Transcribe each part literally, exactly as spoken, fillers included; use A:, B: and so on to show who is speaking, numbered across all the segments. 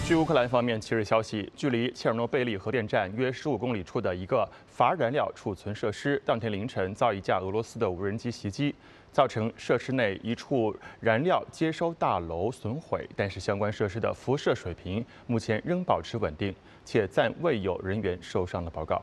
A: 据乌克兰方面七日消息，距离切尔诺贝利核电站约十五公里处的一个乏燃料储存设施，当天凌晨遭一架俄罗斯的无人机袭击，造成设施内一处燃料接收大楼损毁，但是相关设施的辐射水平目前仍保持稳定，且暂未有人员受伤的报告。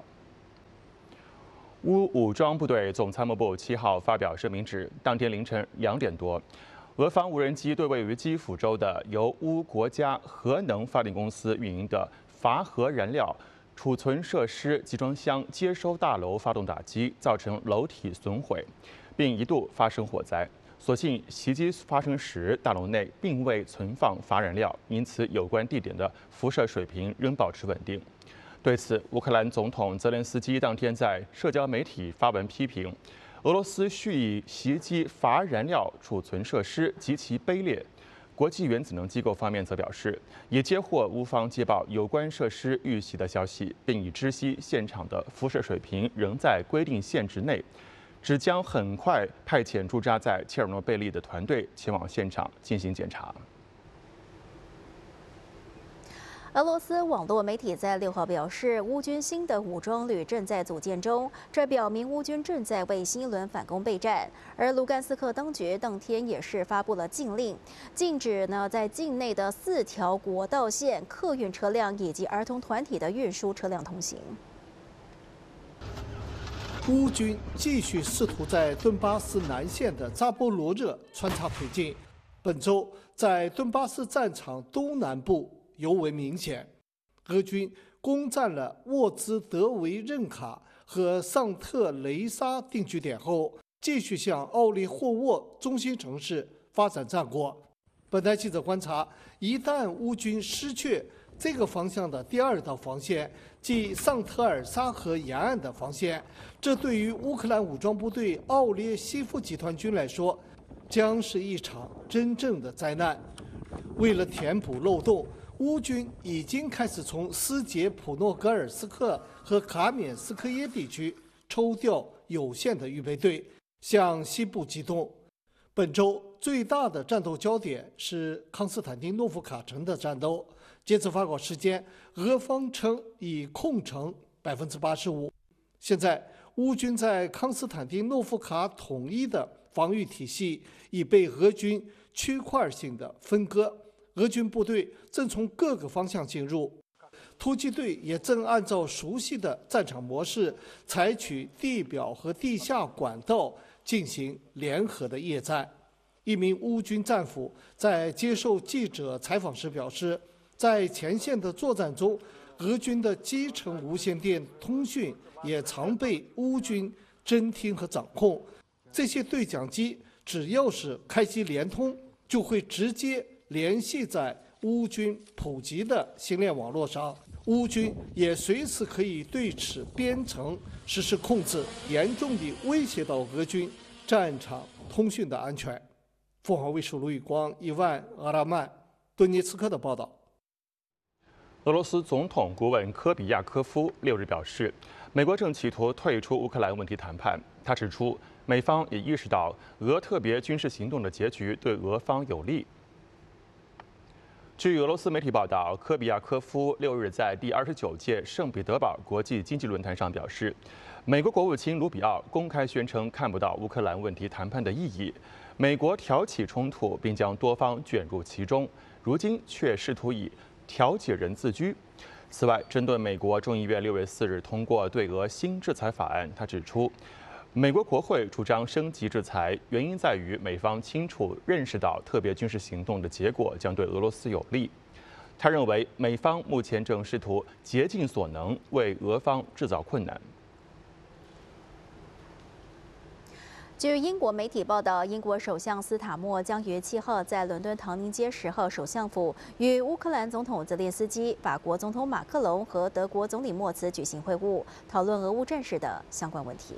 A: 乌武装部队总参谋部七号发表声明指，当天凌晨两点多，俄方无人机对位于基辅州的由乌国家核能发电公司运营的乏核燃料储存设施集装箱接收大楼发动打击，造成楼体损毁，并一度发生火灾。所幸袭击发生时，大楼内并未存放乏燃料，因此有关地点的辐射水平仍保持稳定。对此，乌克兰总统泽连斯基当天在社交媒体发文批评，俄罗斯蓄意袭击乏燃料储存设施极其卑劣。国际原子能机构方面则表示，也接获乌方接报有关设施遇袭的消息，并已知悉现场的辐射水平仍在规定限值内，只将很快派遣驻扎在切尔诺贝利的团队前往现场进行检查。
B: 俄罗斯网络媒体在六号表示，乌军新的武装旅正在组建中，这表明乌军正在为新一轮反攻备战。而卢甘斯克当局当天也是发布了禁令，禁止呢在境内的四条国道线客运车辆以及儿童团体的运输车辆通行。
C: 乌军继续试图在顿巴斯南线的扎波罗热穿插推进，本周在顿巴斯战场东南部尤为明显，俄军攻占了沃兹德维任卡和桑特雷沙定居点后，继续向奥利霍沃中心城市发展战果。本台记者观察，一旦乌军失去这个方向的第二道防线，即桑特尔沙河沿岸的防线，这对于乌克兰武装部队奥列西夫集团军来说，将是一场真正的灾难。为了填补漏洞，乌军已经开始从斯捷普诺格尔斯克和卡缅斯科耶地区抽调有限的预备队，向西部机动。本周最大的战斗焦点是康斯坦丁诺夫卡城的战斗。截至发稿时间，俄方称已控城百分之八十五。现在，乌军在康斯坦丁诺夫卡统一的防御体系已被俄军区块性的分割。俄军部队正从各个方向进入，突击队也正按照熟悉的战场模式，采取地表和地下管道进行联合的夜战。一名乌军战俘在接受记者采访时表示，在前线的作战中，俄军的基层无线电通讯也常被乌军侦听和掌控。这些对讲机只要是开机连通，就会直接联系在乌军普及的星链网络上，乌军也随时可以对此编程实施控制，严重地威胁到俄军战场通讯的安全。凤凰卫视卢宇光、伊万·阿拉曼、顿涅茨克的报道。
A: 俄罗斯总统顾问科比亚科夫六日表示，美国正企图退出乌克兰问题谈判。他指出，美方也意识到俄特别军事行动的结局对俄方有利。据俄罗斯媒体报道，科比亚科夫六日在第二十九届圣彼得堡国际经济论坛上表示，美国国务卿卢比奥公开宣称看不到乌克兰问题谈判的意义，美国挑起冲突并将多方卷入其中，如今却试图以调解人自居。此外，针对美国众议院六月四日通过对俄新制裁法案，他指出，美国国会主张升级制裁，原因在于美方清楚认识到特别军事行动的结果将对俄罗斯有利。他认为，美方目前正试图竭尽所能为俄方制造困难。
B: 据英国媒体报道，英国首相斯塔默将于七号在伦敦唐宁街十号首相府与乌克兰总统泽连斯基、法国总统马克龙和德国总理默茨举行会晤，讨论俄乌战事的相关问题。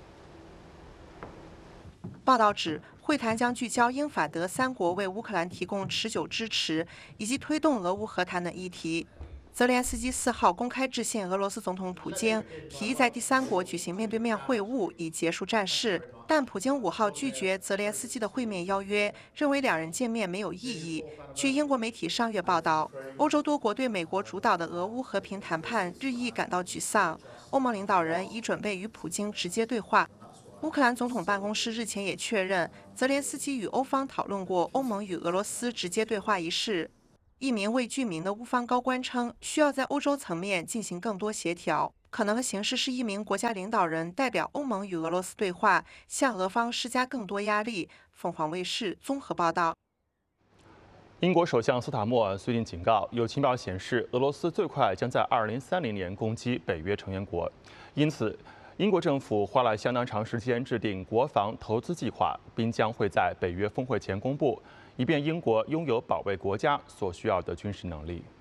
D: 报道指，会谈将聚焦英法德三国为乌克兰提供持久支持以及推动俄乌和谈的议题。 泽连斯基四号公开致信俄罗斯总统普京，提议在第三国举行面对面会晤以结束战事。但普京五号拒绝泽连斯基的会面邀约，认为两人见面没有意义。据英国媒体上月报道，欧洲多国对美国主导的俄乌和平谈判日益感到沮丧，欧盟领导人已准备与普京直接对话。乌克兰总统办公室日前也确认，泽连斯基与欧方讨论过欧盟与俄罗斯直接对话一事。一名未具名的乌方高官称，需要在欧洲层面进行更多协调，可能的形式是一名国家领导人代表欧盟与俄罗斯对话，向俄方施加更多压力。凤凰卫视综合报道。
A: 英国首相斯塔默最近警告，有情报显示，俄罗斯最快将在二零三零年攻击北约成员国，因此，英国政府花了相当长时间制定国防投资计划，并将会在北约峰会前公布。以便英国拥有保卫国家所需要的军事能力。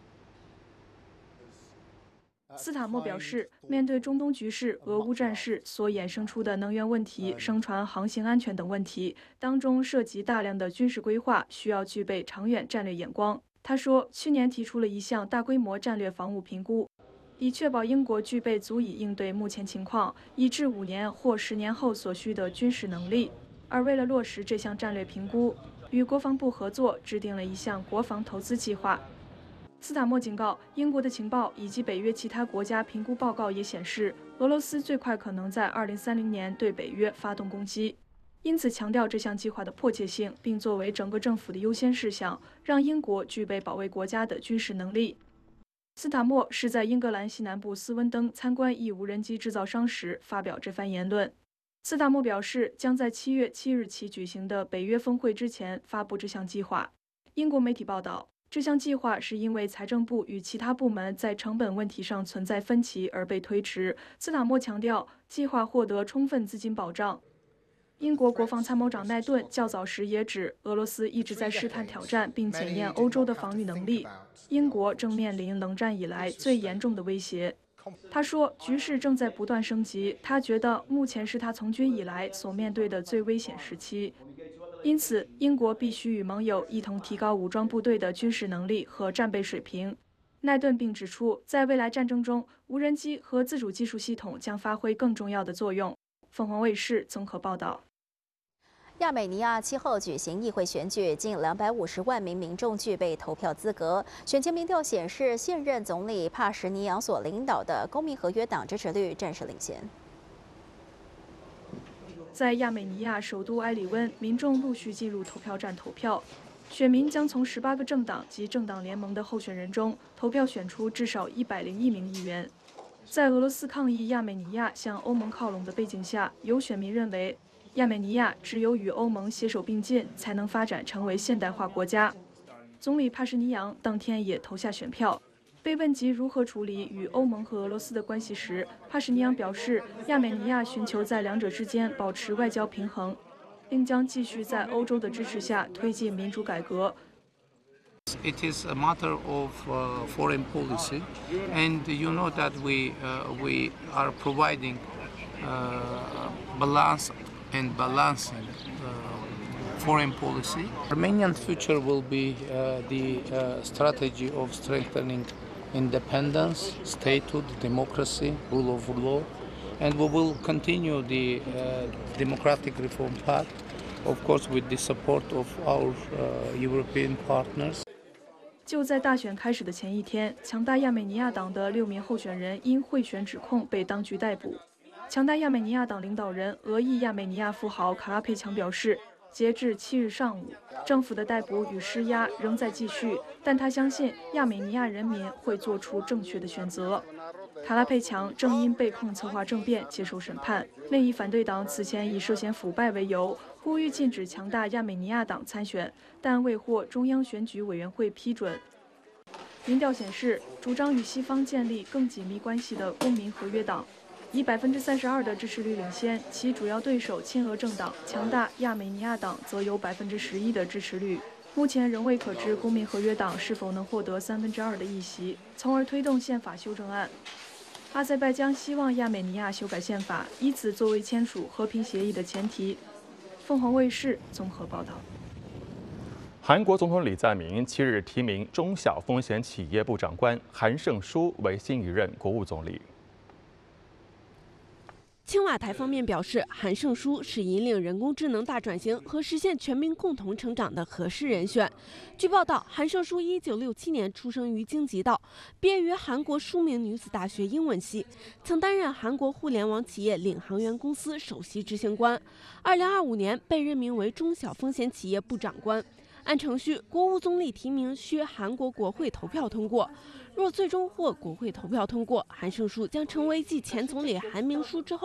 E: 斯塔默表示，面对中东局势、俄乌战事所衍生出的能源问题、商船航行安全等问题，当中涉及大量的军事规划，需要具备长远战略眼光。他说，去年提出了一项大规模战略防务评估，以确保英国具备足以应对目前情况，以至五年或十年后所需的军事能力。而为了落实这项战略评估，与国防部合作制定了一项国防投资计划。斯塔默警告，英国的情报以及北约其他国家评估报告也显示，俄罗斯最快可能在二零三零年对北约发动攻击，因此强调这项计划的迫切性，并作为整个政府的优先事项，让英国具备保卫国家的军事能力。斯塔默是在英格兰西南部斯温登参观一无人机制造商时发表这番言论。斯塔默表示，将在七月七日起举行的北约峰会之前发布这项计划。英国媒体报道，这项计划是因为财政部与其他部门在成本问题上存在分歧而被推迟。斯塔默强调，计划获得充分资金保障。英国国防参谋长奈顿较早时也指，俄罗斯一直在试探挑战并检验欧洲的防御能力。英国正面临冷战以来最严重的威胁。他说，局势正在不断升级，他觉得目前是他从军以来所面对的最危险时期。因此，英国必须与盟友一同提高武装部队的军事能力和战备水平。奈顿并指出，在未来战争中，无人机和自主技术系统将发挥更重要的作用。凤凰卫视综合报道。
B: 亚美尼亚七号举行议会选举，近两百五十万名民众具备投票资格。选前民调显示，现任总理帕什尼扬所领导的公民合约党支持率暂时领先。
E: 在亚美尼亚首都埃里温，民众陆续进入投票站投票。选民将从十八个政党及政党联盟的候选人中投票选出至少一百零一名议员。在俄罗斯抗议亚美尼亚向欧盟靠拢的背景下，有选民认为，亚美尼亚只有与欧盟携手并进，才能发展成为现代化国家。总理帕什尼扬当天也投下选票。被问及如何处理与欧盟和俄罗斯的关系时，帕什尼扬表示，亚美尼亚寻求在两者之间保持外交平衡，并将继续在欧洲的支持下推进民主改革。
F: It is a matter of uh, foreign policy, and you know that we uh, we are providing uh, balance and balancing uh, foreign policy. Armenian future will be uh, the uh, strategy of strengthening independence, statehood, democracy, rule of law, and we will continue the uh, democratic reform path, of course, with the support of our uh, European partners.
E: 就在大选开始的前一天，强大亚美尼亚党的六名候选人因贿选指控被当局逮捕。强大亚美尼亚党领导人俄裔亚美尼亚富豪卡拉佩强表示，截至七日上午，政府的逮捕与施压仍在继续，但他相信亚美尼亚人民会做出正确的选择。卡拉佩强正因被控策划政变接受审判。另一反对党此前以涉嫌腐败为由，呼吁禁止强大亚美尼亚党参选，但未获中央选举委员会批准。民调显示，主张与西方建立更紧密关系的公民合约党以百分之三十二的支持率领先，其主要对手亲俄政党强大亚美尼亚党则有百分之十一的支持率。目前仍未可知公民合约党是否能获得三分之二的议席，从而推动宪法修正案。阿塞拜疆希望亚美尼亚修改宪法，以此作为签署和平协议的前提。凤凰卫视综合报道。
A: 韩国总统李在明七日提名中小风险企业部长官韩胜书为新一任国务总理。
G: 青瓦台方面表示，韩胜书是引领人工智能大转型和实现全民共同成长的合适人选。据报道，韩胜书一九六七年出生于京畿道，毕业于韩国书明女子大学英文系，曾担任韩国互联网企业领航员公司首席执行官。二零二五年被任命为中小风险企业部长官。 按程序，国务总理提名需韩国国会投票通过。若最终获国会投票通过，韩胜书将成为继前总理韩明书之后